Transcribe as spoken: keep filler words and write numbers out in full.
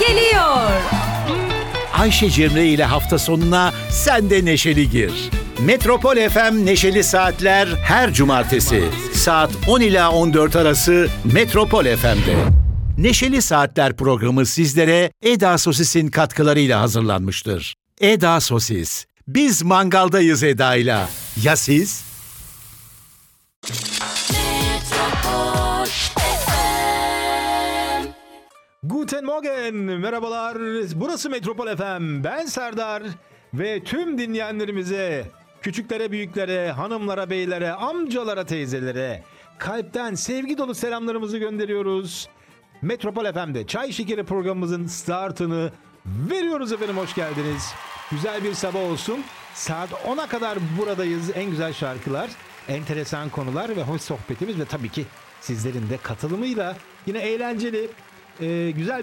geliyor. Ayşe Cemre ile hafta sonuna sen de neşeli gir. Metropol F M Neşeli Saatler her cumartesi saat on ila on dört arası Metropol F M'de. Neşeli Saatler programı sizlere Eda Sosis'in katkılarıyla hazırlanmıştır. Eda Sosis. Biz mangaldayız Eda'yla. Ya siz? Guten Morgen, merhabalar. Burası Metropol F M. Ben Serdar ve tüm dinleyenlerimize, küçüklere, büyüklere, hanımlara, beylere, amcalara, teyzelere kalpten sevgi dolu selamlarımızı gönderiyoruz. Metropol F M'de Çay Şekeri programımızın startını veriyoruz efendim. Hoş geldiniz. Güzel bir sabah olsun. Saat ona kadar buradayız. En güzel şarkılar, enteresan konular ve hoş sohbetimiz ve tabii ki sizlerin de katılımıyla yine eğlenceli, e, güzel